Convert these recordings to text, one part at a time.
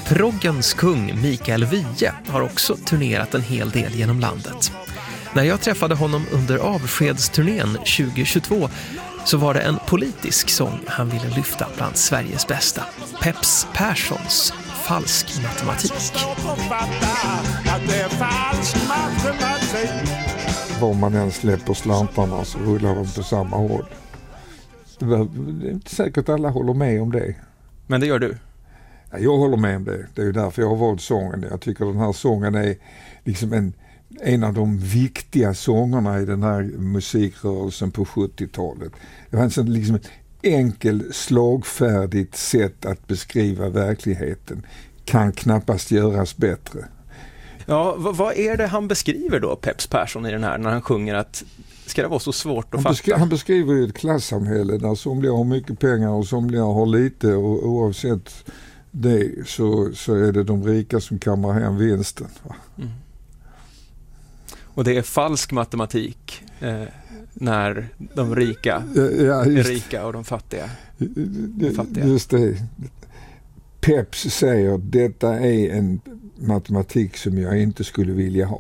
Proggens kung Mikael Wiehe har också turnerat en hel del genom landet. När jag träffade honom under avskedsturnén 2022 så var det en politisk sång han ville lyfta bland Sveriges bästa. Peps Perssons Falsk matematik. Var man än släpper slantarna så rullar de på samma håll. Det är inte säkert alla håller med om det. Men det gör du? Ja, jag håller med om det. Det är ju därför jag har valt sången. Jag tycker den här sången är liksom en av de viktiga sångerna i den här musikrörelsen på 70-talet. Det var en sån liksom enkel, slagfärdigt sätt att beskriva verkligheten. Kan knappast göras bättre. Ja, vad är det han beskriver då, Peps Persson, i den här, när han sjunger att ska det vara så svårt att fatta? Han beskriver ju ett klassamhälle där somliga har mycket pengar och somliga har lite, och oavsett det så är det de rika som kammar hem vinsten. Mm. Och det är falsk matematik när de rika är rika och de fattiga är fattiga. Just det. Peps säger detta är en matematik som jag inte skulle vilja ha.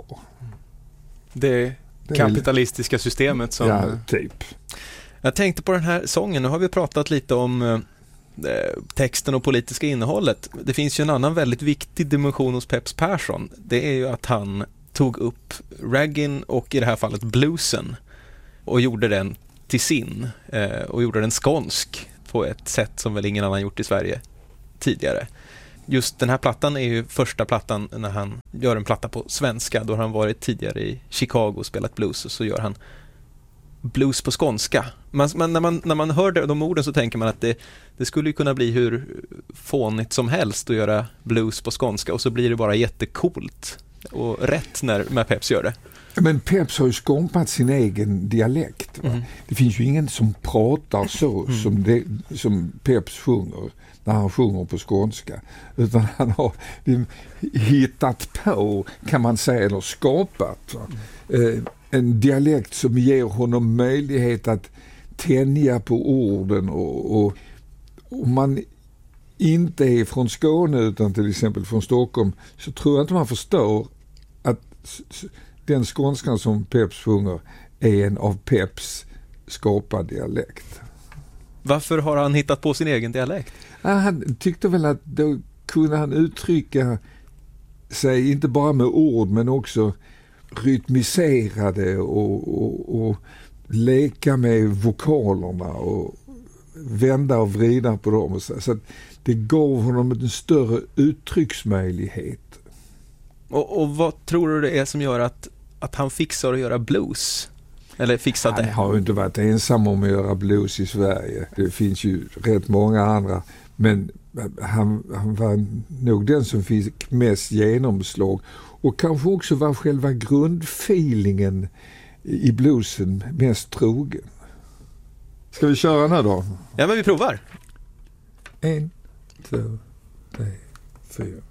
Det kapitalistiska systemet som... Ja, typ. Jag tänkte på den här sången. Nu har vi pratat lite om texten och politiska innehållet. Det finns ju en annan väldigt viktig dimension hos Peps Persson. Det är ju att han tog upp raggin och i det här fallet bluesen och gjorde den till sin och gjorde den skånsk på ett sätt som väl ingen annan gjort i Sverige tidigare. Just den här plattan är ju första plattan när han gör en platta på svenska. Då har han varit tidigare i Chicago och spelat blues, och så gör han blues på skånska. Men när man hör de orden så tänker man att det skulle ju kunna bli hur fånigt som helst att göra blues på skånska, och så blir det bara jättekult och rätt när Peps gör det. Men Peps har ju skapat sin egen dialekt. Va? Det finns ju ingen som pratar så som Peps sjunger när han sjunger på skånska. Utan han har hittat på, kan man säga, eller skapat en dialekt som ger honom möjlighet att tänja på orden. Och om man inte är från Skåne utan till exempel från Stockholm, så tror jag inte man förstår att den skånskan som Peps sjunger är en av Peps skapad dialekt. Varför har han hittat på sin egen dialekt? Ja, han tyckte väl att då kunde han uttrycka sig inte bara med ord men också rytmiserade och leka med vokalerna och vända och vrida på dem. Så att det gav honom en större uttrycksmöjlighet. Och vad tror du det är som gör att han fixar att göra blues? Eller fixar det? Han har ju inte varit ensam om att göra blues i Sverige. Det finns ju rätt många andra. Men han var nog den som fick mest genomslag. Och kanske också var själva grundfeelingen i bluesen mest trogen. Ska vi köra den här då? Ja, men vi provar. 1, 2, 3, 4.